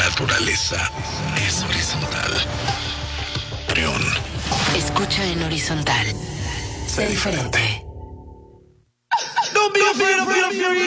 naturaleza es horizontal. Trión. Escucha en horizontal. Sé diferente. Don't be afraid of your fury.